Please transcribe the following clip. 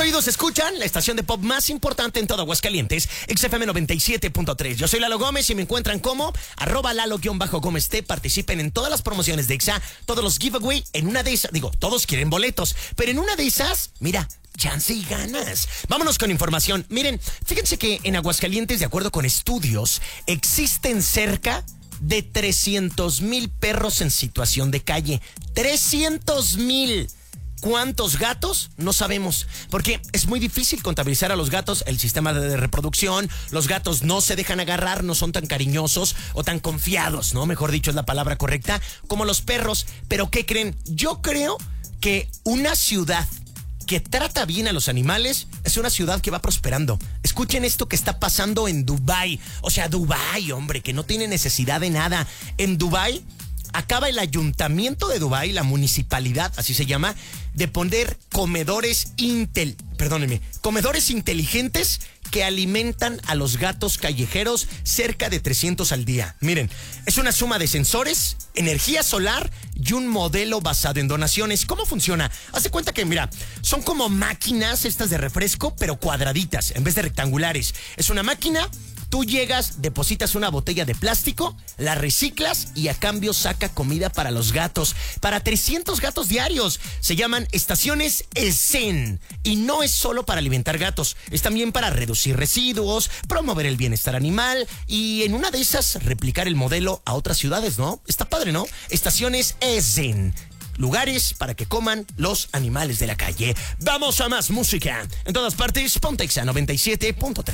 oídos escuchan la estación de pop más importante en todo Aguascalientes, XFM 97.3. Yo soy Lalo Gómez y me encuentran como @Lalo_Gómez T. Participen en todas las promociones de EXA, todos los giveaway. En una de esas, todos quieren boletos, pero en una de esas, mira, chance y ganas. Vámonos con información. Miren, fíjense que en Aguascalientes, de acuerdo con estudios, existen cerca de 300,000 perros en situación de calle. 300,000. ¿Cuántos gatos? No sabemos, porque es muy difícil contabilizar a los gatos, el sistema de reproducción. Los gatos no se dejan agarrar, no son tan cariñosos o tan confiados, ¿no? Mejor dicho, es la palabra correcta, como los perros. Pero ¿qué creen? Yo creo que una ciudad que trata bien a los animales es una ciudad que va prosperando. Escuchen esto que está pasando en Dubái. O sea, Dubái, hombre, que no tiene necesidad de nada. En Dubái acaba el ayuntamiento de Dubái, la municipalidad, así se llama, de poner comedores inteligentes que alimentan a los gatos callejeros, cerca de 300 al día. Miren, es una suma de sensores, energía solar y un modelo basado en donaciones. ¿Cómo funciona? Haz de cuenta que, mira, son como máquinas estas de refresco, pero cuadraditas, en vez de rectangulares. Es una máquina. Tú llegas, depositas una botella de plástico, la reciclas y a cambio saca comida para los gatos. Para 300 gatos diarios. Se llaman estaciones Zen. Y no es solo para alimentar gatos, es también para reducir residuos, promover el bienestar animal y en una de esas replicar el modelo a otras ciudades, ¿no? Está padre, ¿no? Estaciones Zen. Lugares para que coman los animales de la calle. Vamos a más música. En todas partes, ponte EXA 97.3.